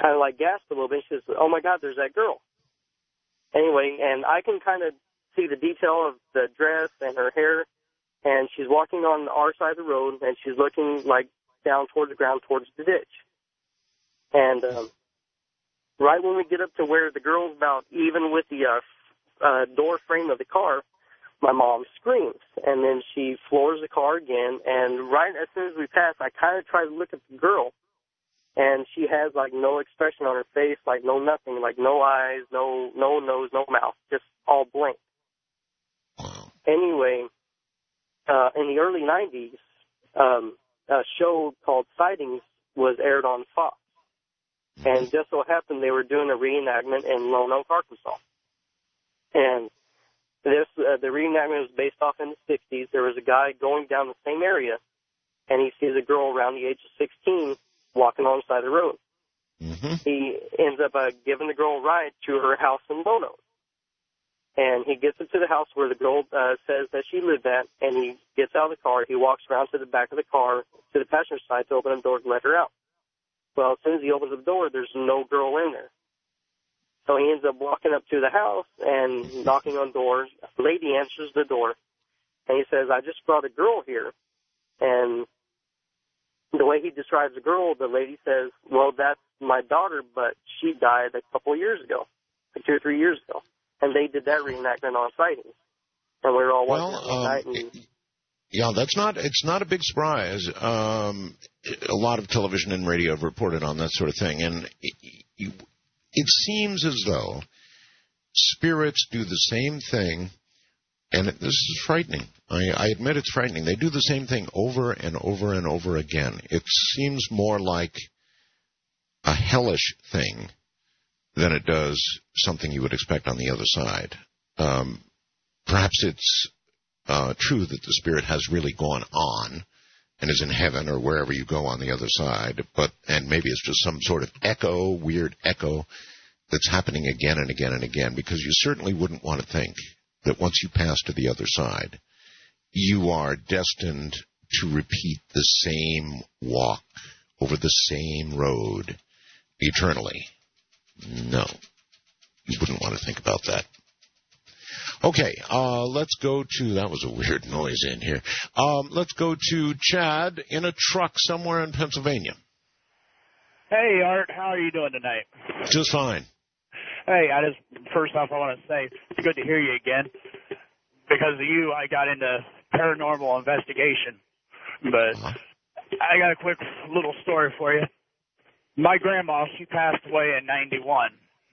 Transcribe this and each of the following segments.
kind of like gasped a little bit. She says, "Oh my God, there's that girl." Anyway, and I can kind of see the detail of the dress and her hair, and she's walking on our side of the road, and she's looking like down towards the ground, towards the ditch. And right when we get up to where the girl's about even with the door frame of the car, my mom screams, and then she floors the car again. And right as soon as we pass, I kind of try to look at the girl, and she has like no expression on her face, like no nothing, like no eyes, no nose, no mouth, just all blank. Anyway, in the early 90s, a show called Sightings was aired on Fox. And just so happened they were doing a reenactment in Lone Oak, Arkansas. And the reenactment was based off in the 60s. There was a guy going down the same area, and he sees a girl around the age of 16 walking on the side of the road. Mm-hmm. He ends up giving the girl a ride to her house in Lone Oak. And he gets up to the house where the girl says that she lived at, and he gets out of the car. He walks around to the back of the car, to the passenger side, to open the door to let her out. Well, as soon as he opens the door, there's no girl in there. So he ends up walking up to the house and knocking on doors. A lady answers the door, and he says, "I just brought a girl here." And the way he describes the girl, the lady says, "Well, that's my daughter, but she died a couple of years ago, like 2 or 3 years ago." And they did that reenactment on Sightings. And we were all watching it one night. And yeah, it's not a big surprise. A lot of television and radio have reported on that sort of thing. And it seems as though spirits do the same thing. And this is frightening. I admit it's frightening. They do the same thing over and over and over again. It seems more like a hellish thing than it does something you would expect on the other side. Perhaps it's true that the spirit has really gone on and is in heaven or wherever you go on the other side, and maybe it's just some sort of weird echo that's happening again and again and again, because you certainly wouldn't want to think that once you pass to the other side, you are destined to repeat the same walk over the same road eternally. No, you wouldn't want to think about that. Okay, let's go to, that was a weird noise in here. Let's go to Chad in a truck somewhere in Pennsylvania. Hey, Art, how are you doing tonight? Just fine. Hey, first off, I want to say it's good to hear you again. Because of you, I got into paranormal investigation. But I got a quick little story for you. My grandma, she passed away in 91.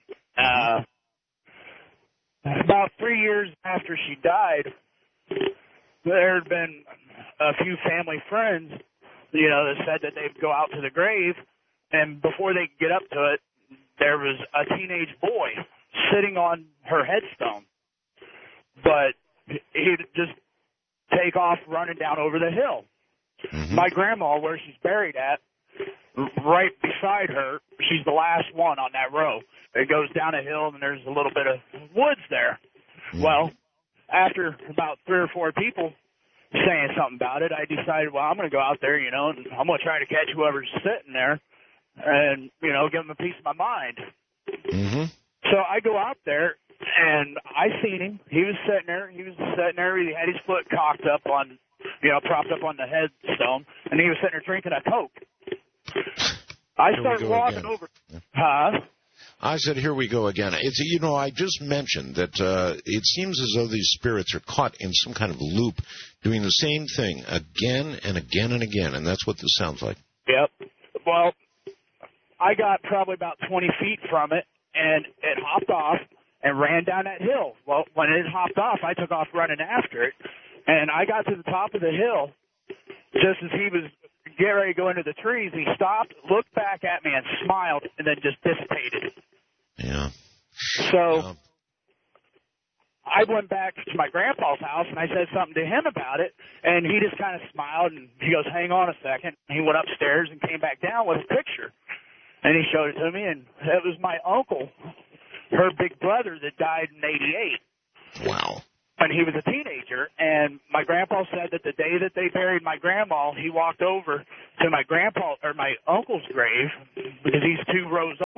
About 3 years after she died, there had been a few family friends, that said that they'd go out to the grave, and before they could get up to it, there was a teenage boy sitting on her headstone. But he'd just take off running down over the hill. Mm-hmm. My grandma, where she's buried at, right beside her, she's the last one on that row. It goes down a hill, and there's a little bit of woods there. Well, after about 3 or 4 people saying something about it, I decided, well, I'm going to go out there, and I'm going to try to catch whoever's sitting there and, give them a piece of my mind. Mm-hmm. So I go out there, and I seen him. He was sitting there. He had his foot cocked up on, propped up on the headstone, and he was sitting there drinking a Coke. I started walking over. Huh? I said, here we go again. It's, I just mentioned that it seems as though these spirits are caught in some kind of loop, doing the same thing again and again and again, and that's what this sounds like. Yep. Well, I got probably about 20 feet from it, and it hopped off and ran down that hill. Well, when it hopped off, I took off running after it, and I got to the top of the hill just as he was getting ready to go into the trees. He stopped, looked back at me, and smiled, and then just dissipated. Yeah. So I went back to my grandpa's house, and I said something to him about it, and he just kind of smiled, and he goes, hang on a second. He went upstairs and came back down with a picture, and he showed it to me, and it was my uncle, her big brother, that died in 88. Wow. And he was a teenager, and my grandpa said that the day that they buried my grandma, he walked over to my uncle's grave, because he's 2 rows over.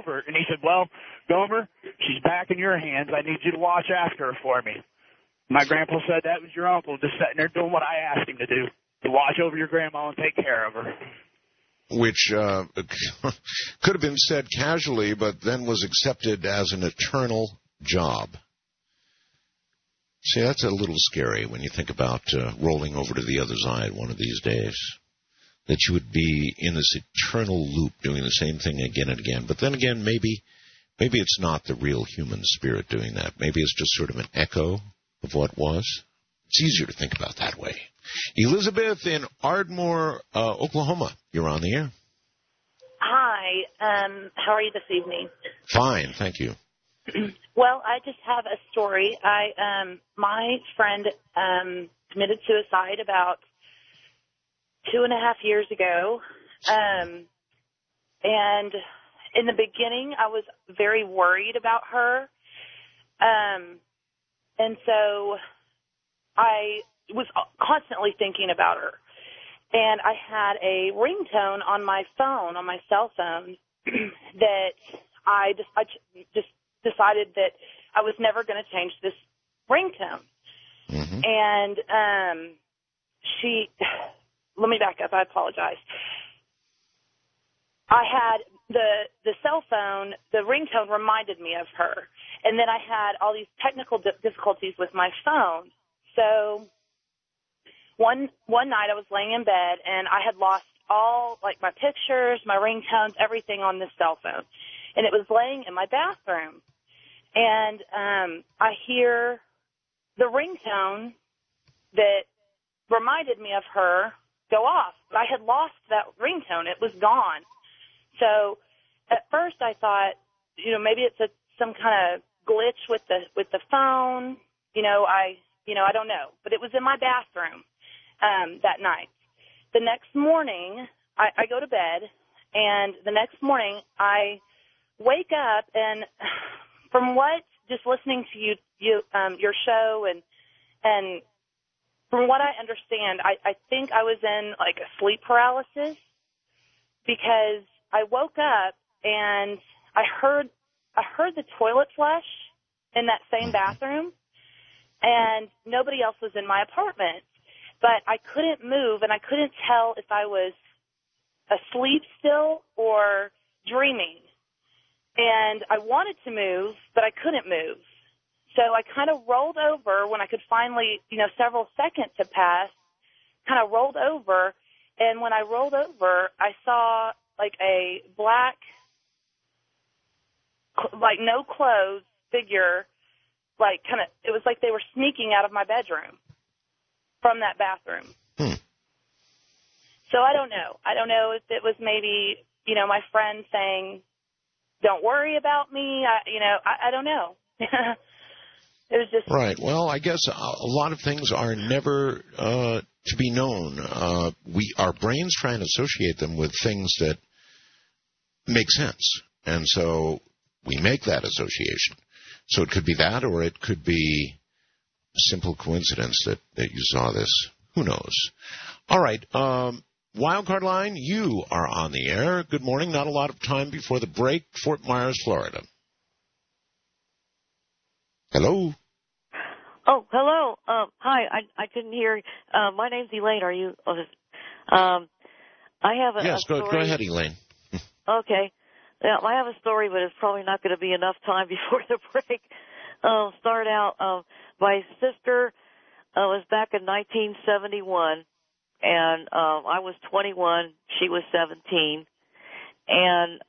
over. And he said, well, Gomer, she's back in your hands. I need you to watch after her for me. My grandpa said that was your uncle just sitting there doing what I asked him to do, to watch over your grandma and take care of her. Which could have been said casually, but then was accepted as an eternal job. See, that's a little scary when you think about rolling over to the other side one of these days, that you would be in this eternal loop doing the same thing again and again. But then again, maybe it's not the real human spirit doing that. Maybe it's just sort of an echo of what was. It's easier to think about that way. Elizabeth in Ardmore, Oklahoma. You're on the air. Hi. How are you this evening? Fine, thank you. Well, I just have a story. My friend committed suicide about 2.5 years ago. And in the beginning, I was very worried about her. And so I was constantly thinking about her. And I had a ringtone on my phone, on my cell phone, that I just decided that I was never going to change this ringtone. Mm-hmm. And let me back up. I apologize. I had the cell phone, the ringtone reminded me of her. And then I had all these technical difficulties with my phone. So one night I was laying in bed and I had lost all, like, my pictures, my ringtones, everything on this cell phone. And it was laying in my bathroom. And I hear the ringtone that reminded me of her go off. But I had lost that ringtone. It was gone. So at first I thought, maybe it's some kind of glitch with the phone. I don't know. But it was in my bathroom that night. The next morning, I go to bed, and the next morning I wake up, and from just listening to your show, and from what I understand, I think I was in like a sleep paralysis, because I woke up and I heard the toilet flush in that same bathroom, and nobody else was in my apartment. But I couldn't move, and I couldn't tell if I was asleep still or dreaming. And I wanted to move, but I couldn't move. So I kind of rolled over when I could finally, several seconds had passed, kind of rolled over. And when I rolled over, I saw like a black, like no clothes figure, like it was like they were sneaking out of my bedroom from that bathroom. So I don't know. I don't know if it was maybe, my friend saying, don't worry about me. I don't know. It was just... Right. Well, I guess a lot of things are never to be known. Our brains try and associate them with things that make sense. And so we make that association. So it could be that, or it could be a simple coincidence that you saw this. Who knows? All right. Wildcard line, you are on the air. Good morning. Not a lot of time before the break. Fort Myers, Florida. Hello. Oh, hello. Hi. I didn't hear. My name's Elaine. Are you? I have a Yes. story. Go ahead, Elaine. Okay. Yeah, I have a story, but it's probably not going to be enough time before the break. Start out. My sister was back in 1971. And I was 21, she was 17. And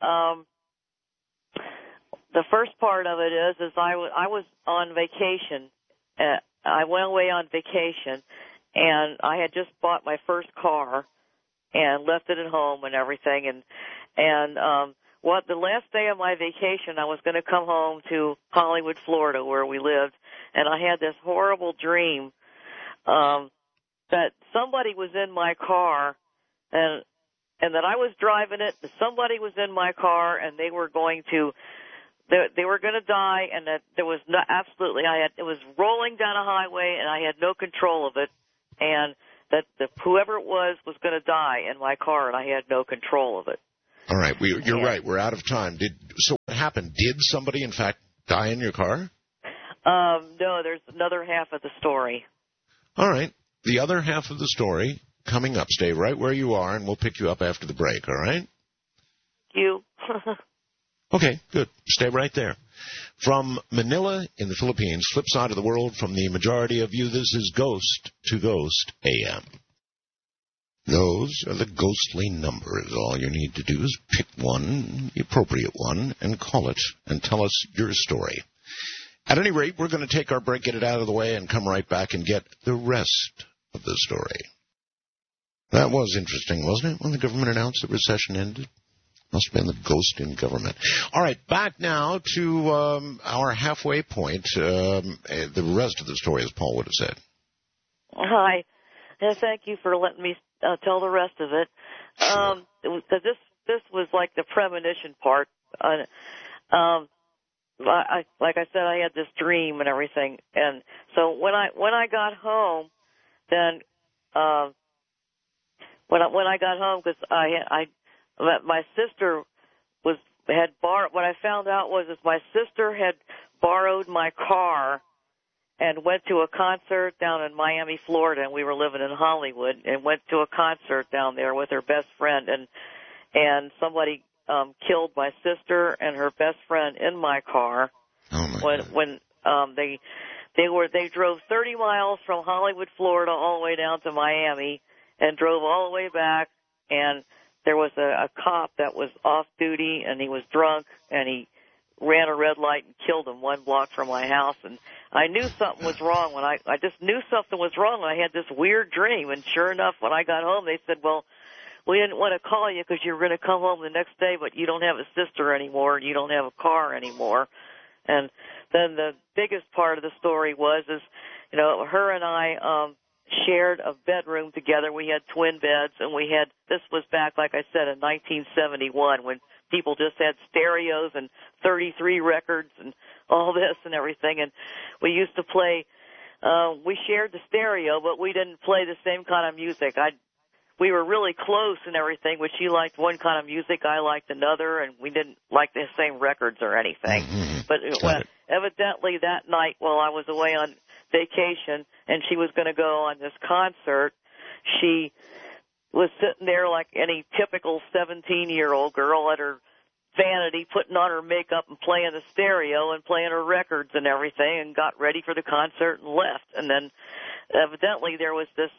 the first part of it is I was on vacation. I went away on vacation, and I had just bought my first car and left it at home and everything. And the last day of my vacation, I was going to come home to Hollywood, Florida, where we lived, and I had this horrible dream that somebody was in my car, and that I was driving it, and somebody was in my car, and they were going to die, and that there was it was rolling down a highway, and I had no control of it, and that whoever it was going to die in my car, and I had no control of it. All right. You're right. We're out of time. So what happened? Did somebody, in fact, die in your car? No, there's another half of the story. All right. The other half of the story coming up. Stay right where you are, and we'll pick you up after the break, all right? You. Okay, good. Stay right there. From Manila in the Philippines, flip side of the world from the majority of you, this is Ghost to Ghost AM. Those are the ghostly numbers. All you need to do is pick one, the appropriate one, and call it, and tell us your story. At any rate, we're going to take our break, get it out of the way, and come right back and get the rest of the story. That was interesting, wasn't it, when the government announced the recession ended? Must have been the ghost in government. All right, back now to our halfway point. The rest of the story, as Paul would have said. Hi. Thank you for letting me tell the rest of it. Sure. This was like the premonition part. Like I said, I had this dream and everything, and so when I got home, then when I got home, because my sister had borrowed. What I found out was my sister had borrowed my car and went to a concert down in Miami, Florida, and we were living in Hollywood, and went to a concert down there with her best friend, and somebody killed my sister and her best friend in my car. Oh my God. When they drove 30 miles from Hollywood, Florida, all the way down to Miami, and drove all the way back, and there was a cop that was off duty, and he was drunk, and he ran a red light and killed him 1 block from my house. And I knew something was wrong when I just knew something was wrong when I had this weird dream. And sure enough, when I got home, they said, well, we didn't want to call you because you were going to come home the next day, but you don't have a sister anymore and you don't have a car anymore. And then the biggest part of the story was, her and I shared a bedroom together. We had twin beds, and this was back, like I said, in 1971, when people just had stereos and 33 records and all this and everything. And we used to play, we shared the stereo, but we didn't play the same kind of music. We were really close and everything, but she liked one kind of music, I liked another, and we didn't like the same records or anything. Mm-hmm. But evidently that night while I was away on vacation and she was going to go on this concert, she was sitting there like any typical 17-year-old girl at her vanity, putting on her makeup and playing the stereo and playing her records and everything, and got ready for the concert and left. And then evidently there was this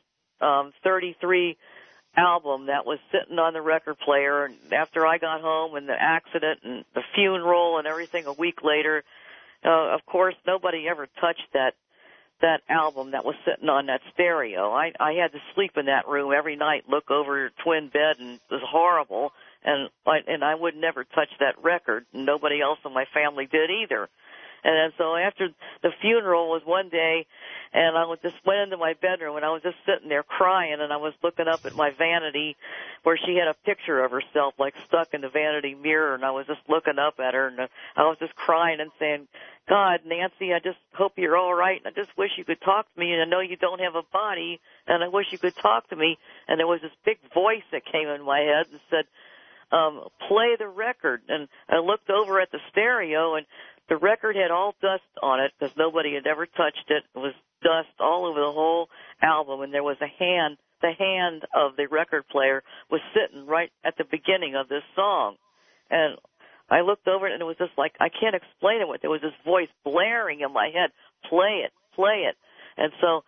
33 album that was sitting on the record player, and after I got home and the accident and the funeral and everything a week later, of course nobody ever touched that album that was sitting on that stereo. I had to sleep in that room every night, look over your twin bed, and it was horrible, and I would never touch that record, and nobody else in my family did either. And then so after the funeral was one day, and I just went into my bedroom, and I was just sitting there crying, and I was looking up at my vanity where she had a picture of herself, like stuck in the vanity mirror, and I was just looking up at her, and I was just crying and saying, God, Nancy, I just hope you're all right, and I just wish you could talk to me, and I know you don't have a body, and I wish you could talk to me. And there was this big voice that came in my head and said, play the record. And I looked over at the stereo, and the record had all dust on it because nobody had ever touched it. It was dust all over the whole album, and there was the hand of the record player was sitting right at the beginning of this song. And I looked over it, and it was just like, I can't explain it. There was this voice blaring in my head, play it, play it. And so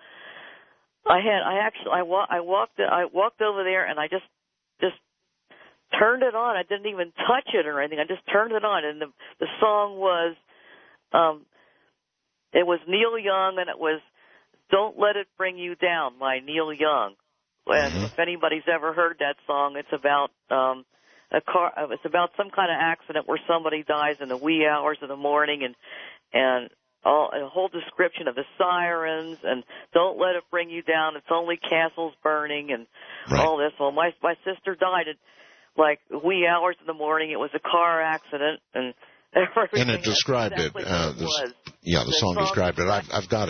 I walked over there, and I just turned it on. I didn't even touch it or anything. I just turned it on, and the song was, it was Neil Young, and it was Don't Let It Bring You Down by Neil Young. And if anybody's ever heard that song, it's about it's about some kind of accident where somebody dies in the wee hours of the morning, and a whole description of the sirens, and don't let it bring you down. It's only castles burning, and all this. Well, my sister died at like wee hours in the morning. It was a car accident, and everything. And it described exactly it. The song described it. I've got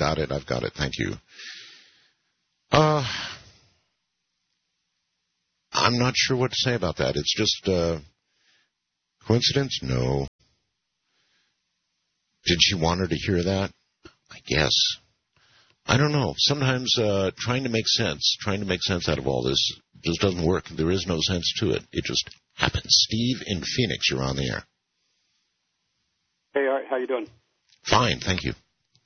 it. Thank you. I'm not sure what to say about that. It's just coincidence? No. Did she want her to hear that? I guess. I don't know. Sometimes trying to make sense out of all this just doesn't work. There is no sense to it. It just happens. Steve in Phoenix, you're on the air. Hey, Art, how you doing? Fine, thank you.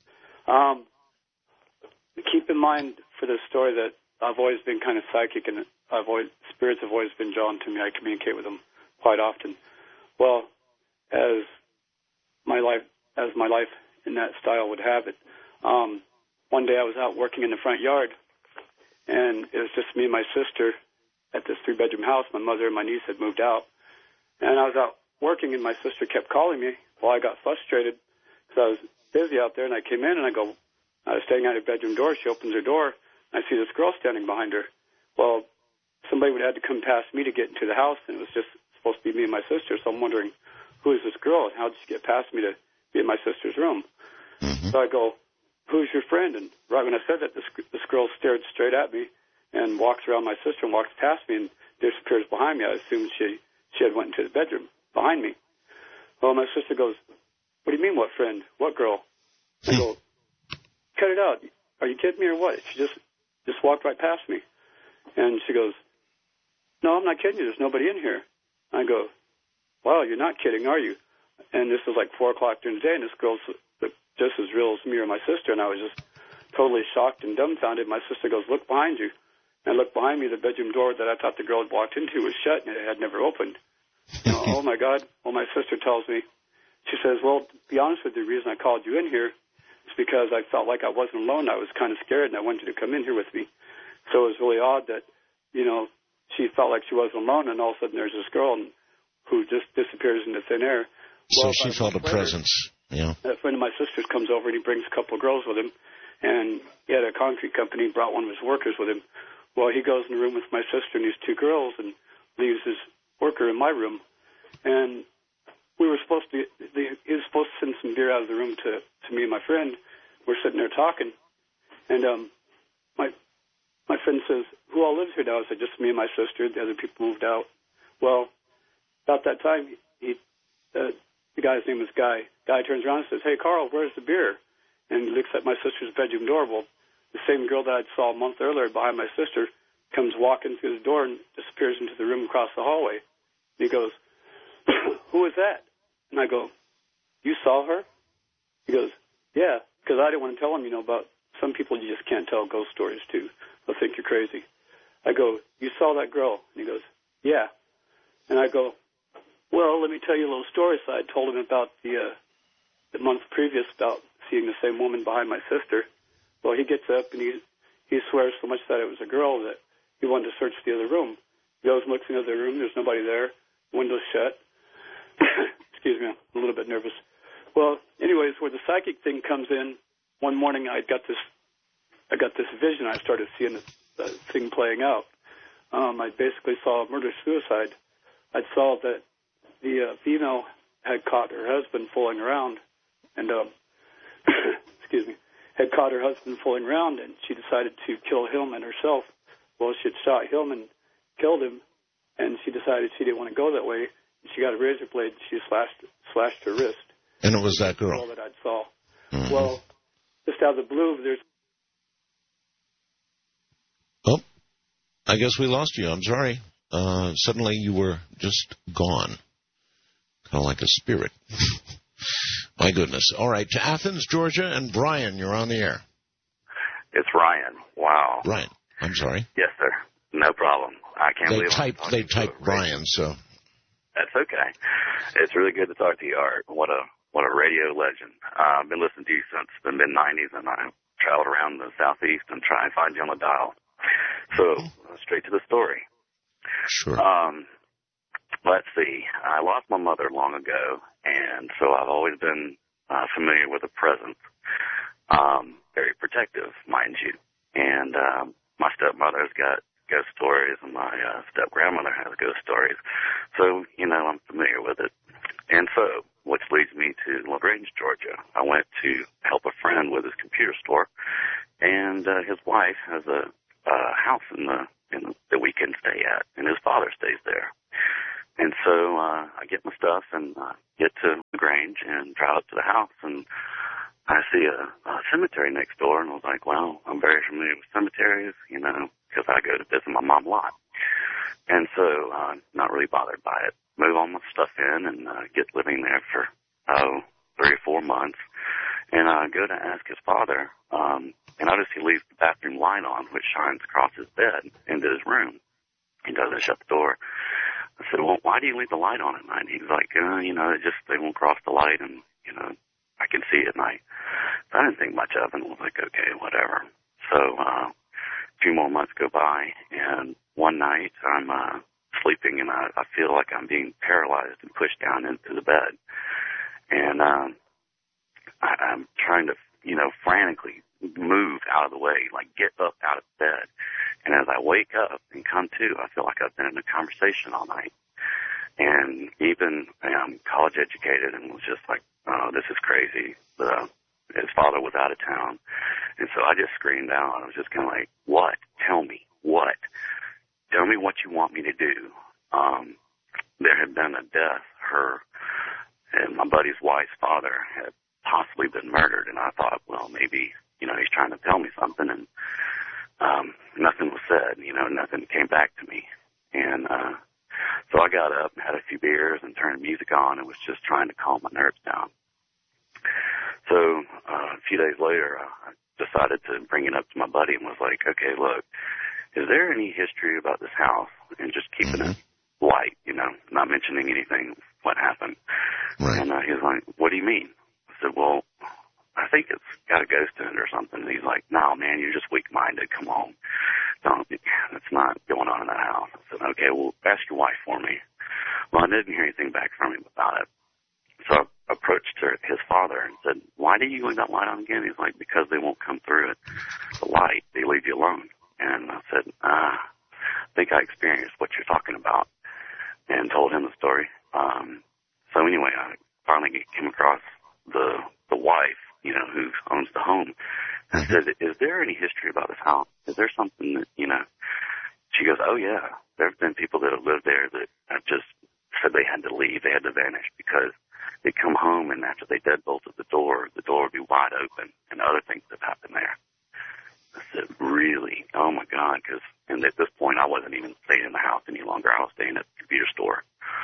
Keep in mind for this story that I've always been kind of psychic, and spirits have always been drawn to me. I communicate with them quite often. Well, as my life in that style would have it, one day I was out working in the front yard, and it was just me and my sister at this 3-bedroom house. My mother and my niece had moved out, and I was out working, and my sister kept calling me. Well, I got frustrated because I was busy out there, and I came in, and I was standing at her bedroom door. She opens her door, and I see this girl standing behind her. Well, somebody would have to come past me to get into the house, and it was just supposed to be me and my sister, so I'm wondering, who is this girl, and how did she get past me to be in my sister's room? Mm-hmm. So I go, who's your friend? And right when I said that, this girl stared straight at me and walks around my sister and walks past me and disappears behind me. I assumed she had went into the bedroom behind me. Well, my sister goes, what do you mean, what friend? What girl? I go, cut it out. Are you kidding me or what? She just walked right past me. And she goes, no, I'm not kidding you. There's nobody in here. I go, wow, you're not kidding, are you? And this was like 4 o'clock during the day, and this girl's just as real as me or my sister, and I was just totally shocked and dumbfounded. My sister goes, look behind you. And I looked behind me. The bedroom door that I thought the girl had walked into was shut, and it had never opened. Oh, my God. Well, my sister tells me, she says, well, to be honest with you, the reason I called you in here is because I felt like I wasn't alone. I was kind of scared, and I wanted you to come in here with me. So it was really odd that, she felt like she wasn't alone, and all of a sudden there's this girl who just disappears into thin air. So she felt a presence. Yeah. A friend of my sister's comes over, and he brings a couple of girls with him, and he had a concrete company, brought one of his workers with him. Well, he goes in the room with my sister and these 2 girls and leaves his worker in my room. And we were supposed to, he was supposed to send some beer out of the room to me and my friend. We're sitting there talking, and my friend says, who all lives here now? I said, just me and my sister. The other people moved out. Well, about that time, the guy's name was Guy. Guy turns around and says, hey, Carl, where's the beer? And he looks at my sister's bedroom door. Well, the same girl that I saw a month earlier behind my sister comes walking through the door and disappears into the room across the hallway. And he goes, who is that? And I go, you saw her? He goes, yeah, because I didn't want to tell him, about some people you just can't tell ghost stories to. They'll think you're crazy. I go, you saw that girl? And he goes, yeah. And I go, well, let me tell you a little story. So I told him about the month previous about seeing the same woman behind my sister. Well, he gets up and he swears so much that it was a girl that he wanted to search the other room. He goes and looks in the other room. There's nobody there. Window's shut. Excuse me, I'm a little bit nervous. Well, anyways, where the psychic thing comes in, one morning I got this vision. I started seeing the thing playing out. I basically saw a murder-suicide. I saw that the female had caught her husband fooling around, and excuse me, had caught her husband fooling around, and she decided to kill him and herself. Well, she had shot him and killed him, and she decided she didn't want to go that way. She got a razor blade. She slashed her wrist. And it was that girl that I saw. Mm-hmm. Well, just out of the blue, there's. Oh, I guess we lost you. I'm sorry. Suddenly you were just gone. Kind of like a spirit. My goodness. All right, to Athens, Georgia, and Brian, you're on the air. It's Ryan. Wow. Ryan. I'm sorry. Yes, sir. No problem. I can't believe they typed Brian, so. That's okay. It's really good to talk to you, Art. What a radio legend. I've been listening to you since the mid-'90s, and I traveled around the Southeast and try and find you on the dial. So, straight to the story. Sure. Let's see. I lost my mother long ago, and so I've always been familiar with her presence. Very protective, mind you. And my stepmother's got ghost stories, and my step-grandmother has ghost stories. So, I'm familiar with it. And so, which leads me to LaGrange, Georgia. I went to help a friend with his computer store, and his wife has a house in that we can stay at, and his father stays there. And so I get my stuff and get to the Grange and drive up to the house, and I see a cemetery next door, and I was like, well, I'm very familiar with cemeteries, because I go to visit my mom a lot. And so not really bothered by it. Move all my stuff in and get living there for, 3 or 4 months. And I go to ask his father, and I notice he leaves the bathroom light on, which shines across his bed into his room. He doesn't shut the door. I said, well, why do you leave the light on at night? He's like, they won't cross the light, and, I can see at night. So I didn't think much of it, and was like, okay, whatever. So a few more months go by, and one night I'm sleeping, and I feel like I'm being paralyzed and pushed down into the bed. And I'm trying to, frantically move out of the way, like get up out of bed. And as I wake up and come to, I feel like I've been in a conversation all night. And even I'm college educated and was just like, oh, this is crazy. His father was out of town. And so I just screamed out. I was just kind of like, what? Tell me. What? Tell me what you want me to do. There had been a death. Her and my buddy's wife's father had possibly been murdered. And I thought, well, maybe, he's trying to tell me something. And nothing was said, nothing came back to me. And so I got up and had a few beers and turned the music on and was just trying to calm my nerves down. So a few days later, I decided to bring it up to my buddy and was like, okay, look, is there any history about this house? And just keeping it light, not mentioning anything, what happened. Right. And he was like, what do you mean? I said, well, I think it's got a ghost in it or something. And he's like, no, man, you're just weak-minded. Come on. It's not going on in that house. I said, okay, well, ask your wife for me. Well, I didn't hear anything back from him about it. So I approached his father and said, why do you leave that light on again? He's like, because they won't come through it. The light, they leave you alone. And I said, I think I experienced what you're talking about, and told him the story. So anyway, I finally came across the wife, who owns the home. And I said, is there any history about this house? Is there something that, She goes, oh, yeah. There have been people that have lived there that have just said they had to leave. They had to vanish because they'd come home, and after they deadbolted the door would be wide open, and other things have happened there. I said, really? Oh, my God. And at this point, I wasn't even staying in the house any longer. I was staying at the computer store.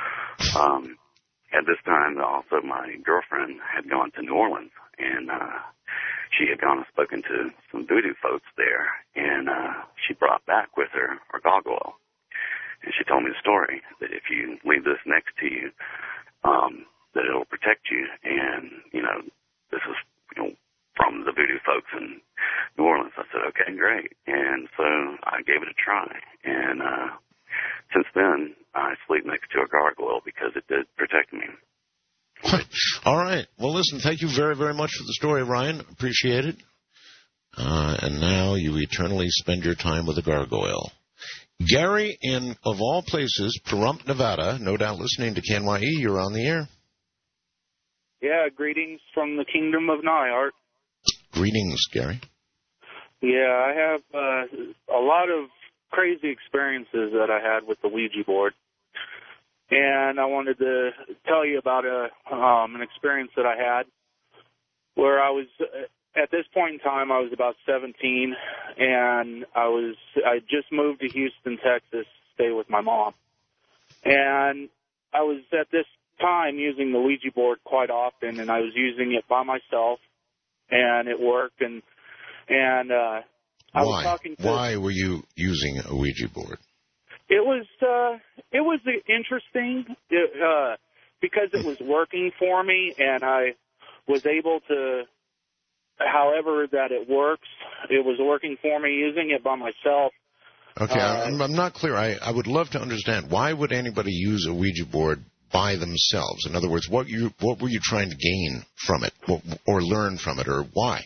At this time, also, my girlfriend had gone to New Orleans, and she had gone and spoken to some voodoo folks there, and she brought back with her gargoyle. And she told me the story that if you leave this next to you, that it'll protect you. And, this is, from the voodoo folks in New Orleans. I said, okay, great. And so I gave it a try. And since then, I sleep next to a gargoyle because it did protect me. All right. Well, listen, thank you very, very much for the story, Ryan. Appreciate it. And now you eternally spend your time with a gargoyle. Gary, of all places, Pahrump, Nevada, no doubt listening to KNYE, you're on the air. Yeah, greetings from the kingdom of Nyart. Greetings, Gary. Yeah, I have a lot of crazy experiences that I had with the Ouija board. And I wanted to tell you about an experience that I had where I was, at this point in time, I was about 17, and I just moved to Houston, Texas, to stay with my mom. And I was at this time using the Ouija board quite often, and I was using it by myself, and it worked. And I was talking to... Why were you using a Ouija board? It was interesting because it was working for me, and I was able to, however that it works, it was working for me using it by myself. Okay, I'm not clear. I would love to understand, why would anybody use a Ouija board by themselves? In other words, what were you trying to gain from it, or learn from it, or why?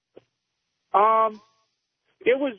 It was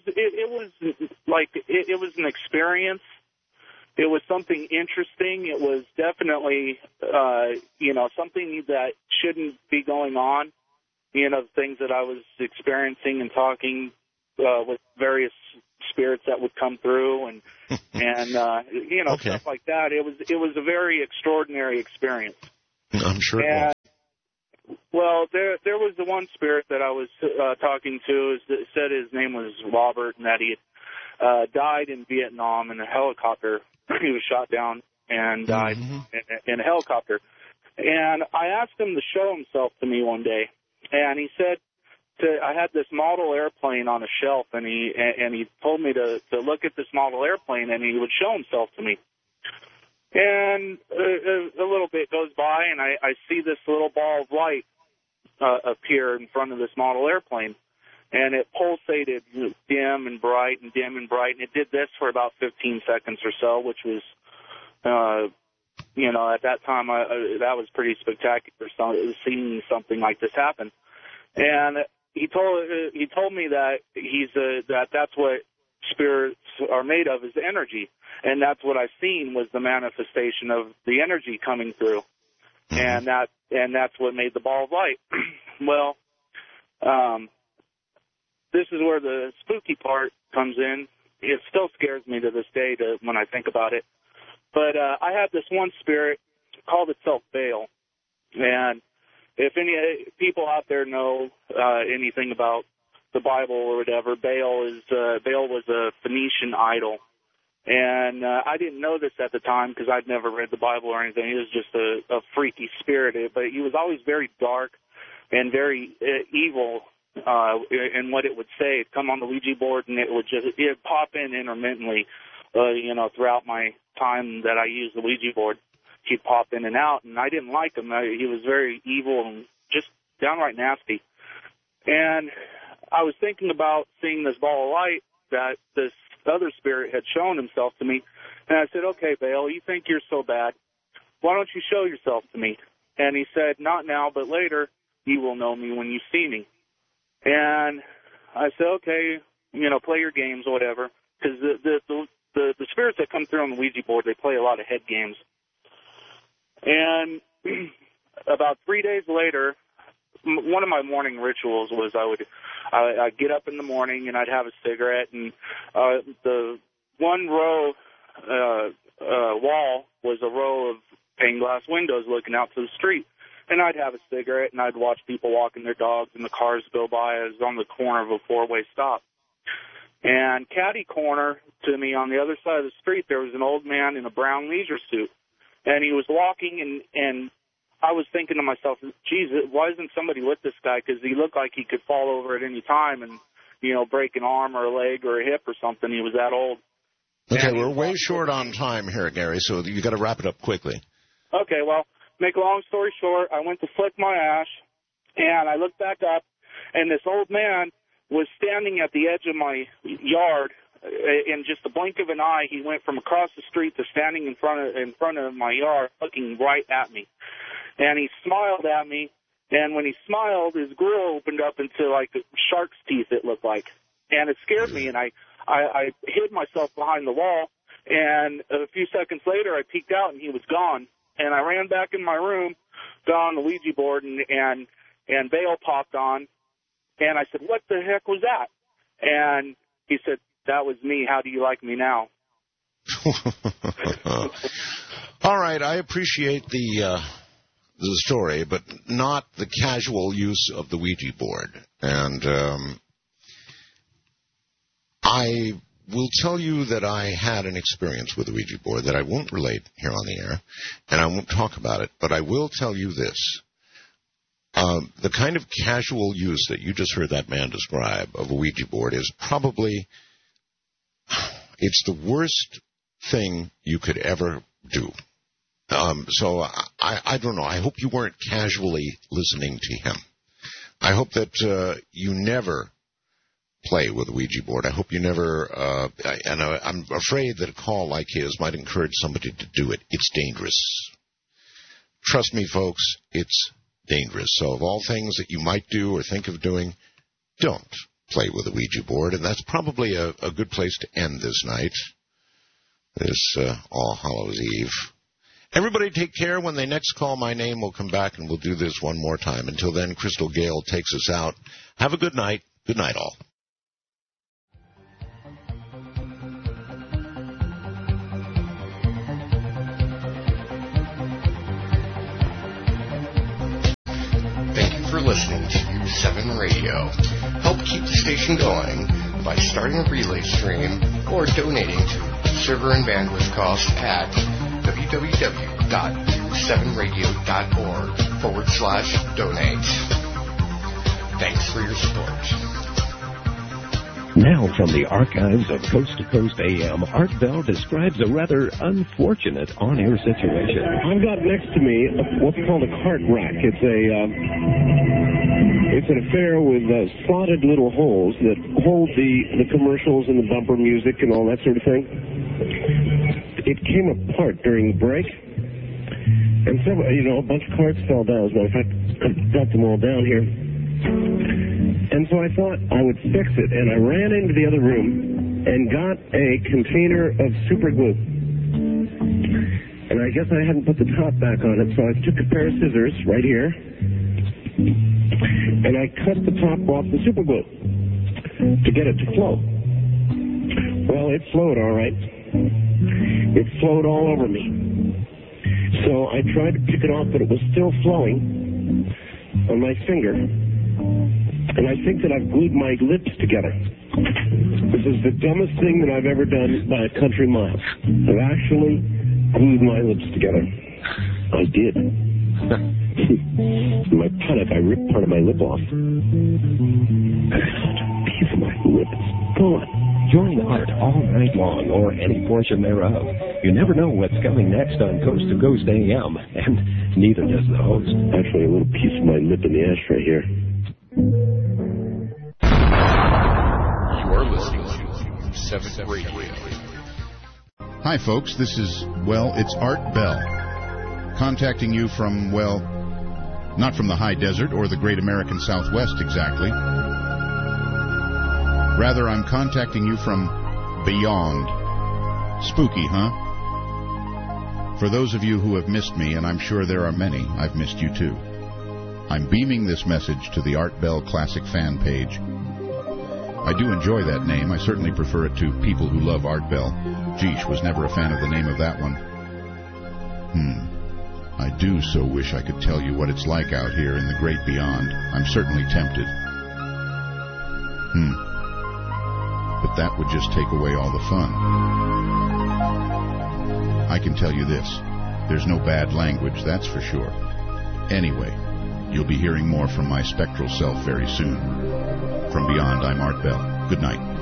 an experience. It was something interesting. It was definitely, something that shouldn't be going on. Things that I was experiencing and talking with various spirits that would come through and Okay. stuff like that. It was a very extraordinary experience. I'm sure it was. Well, there was the one spirit that I was talking to. Said his name was Robert, and that he had died in Vietnam in a helicopter. He was shot down and died in a helicopter. And I asked him to show himself to me one day, and he said, I had this model airplane on a shelf, and he told me to look at this model airplane, and he would show himself to me. And a little bit goes by, and I see this little ball of light appear in front of this model airplane, and it pulsated dim and bright and dim and bright, and it did this for about 15 seconds or so, which was, at that time, that was pretty spectacular, seeing something like this happen. And he told me that that's what spirits are made of, is energy, and that's what I seen was the manifestation of the energy coming through, and that's what made the ball of light. Well, this is where the spooky part comes in. It still scares me to this day when I think about it. But I had this one spirit, called itself Baal, and if any people out there know anything about the Bible or whatever, Baal was a Phoenician idol, and I didn't know this at the time because I'd never read the Bible or anything. He was just a freaky spirit, but he was always very dark and very evil in what it would say. It'd come on the Ouija board, and it'd pop in intermittently, throughout my time that I used the Ouija board. He'd pop in and out, and I didn't like him. He was very evil and just downright nasty. And I was thinking about seeing this ball of light that this other spirit had shown himself to me, and I said, okay, Baal, you think you're so bad. Why don't you show yourself to me? And he said, not now, but later you will know me when you see me. And I said, okay, play your games or whatever, because the spirits that come through on the Ouija board, they play a lot of head games. And about 3 days later, one of my morning rituals was I'd get up in the morning and I'd have a cigarette, and the one row wall was a row of pane glass windows looking out to the street. And I'd have a cigarette and I'd watch people walking their dogs and the cars go by. I was on the corner of a four-way stop. And catty corner to me on the other side of the street, there was an old man in a brown leisure suit. And he was walking, and I was thinking to myself, geez, why isn't somebody with this guy? Because he looked like he could fall over at any time and, break an arm or a leg or a hip or something. He was that old. Okay, we're way short on time here, Gary, so you got to wrap it up quickly. Okay, well, make a long story short, I went to flick my ash, and I looked back up, and this old man was standing at the edge of my yard. In just a blink of an eye, he went from across the street to standing in front of my yard, looking right at me. And he smiled at me, and when he smiled, his grill opened up into like shark's teeth, it looked like. And it scared me, and I hid myself behind the wall, and a few seconds later, I peeked out, and he was gone. And I ran back in my room, got on the Ouija board, and Baal popped on, and I said, what the heck was that? And he said, that was me. How do you like me now? All right. I appreciate the story, but not the casual use of the Ouija board. And I will tell you that I had an experience with the Ouija board that I won't relate here on the air, and I won't talk about it, but I will tell you this. The kind of casual use that you just heard that man describe of a Ouija board is probably... it's the worst thing you could ever do. So I don't know. I hope you weren't casually listening to him. I hope that you never play with a Ouija board. I hope you never, and I'm afraid that a call like his might encourage somebody to do it. It's dangerous. Trust me, folks, it's dangerous. So of all things that you might do or think of doing, don't play with a Ouija board, and that's probably a good place to end this night, this All Hallows Eve. Everybody take care. When they next call my name, we'll come back and we'll do this one more time. Until then, Crystal Gale takes us out. Have a good night. Good night, all. listening to U7 Radio. Help keep the station going by starting a relay stream or donating to server and bandwidth costs at www.u7radio.org/donate. Thanks for your support. Now from the archives of Coast to Coast AM, Art Bell describes a rather unfortunate on-air situation. I've got next to me what's called a cart rack. It's an affair with slotted little holes that hold the commercials and the bumper music and all that sort of thing. It came apart during the break, and several, a bunch of carts fell down. As a matter of fact, I've got them all down here. And so I thought I would fix it, and I ran into the other room and got a container of super glue. And I guess I hadn't put the top back on it, so I took a pair of scissors right here, and I cut the top off the super glue to get it to flow. Well, it flowed all right. It flowed all over me. So I tried to pick it off, but it was still flowing on my finger. And I think that I've glued my lips together. This is the dumbest thing that I've ever done by a country mile. I've actually glued my lips together. I did. In my panic, I ripped part of my lip off. A piece of my lip is gone. Join Art all night long, or any portion thereof. You never know what's coming next on Coast to Coast AM, and neither does the host. Actually, a little piece of my lip in the ashtray here. You're listening to 7 Radio. Hi, folks. This is, it's Art Bell. Contacting you from, not from the high desert or the great American Southwest exactly. Rather, I'm contacting you from beyond. Spooky, huh? For those of you who have missed me, and I'm sure there are many, I've missed you too. I'm beaming this message to the Art Bell Classic fan page. I do enjoy that name. I certainly prefer it to people who love Art Bell. Geesh, was never a fan of the name of that one. I do so wish I could tell you what it's like out here in the great beyond. I'm certainly tempted. But that would just take away all the fun. I can tell you this. There's no bad language, that's for sure. Anyway, you'll be hearing more from my spectral self very soon. From beyond, I'm Art Bell. Good night.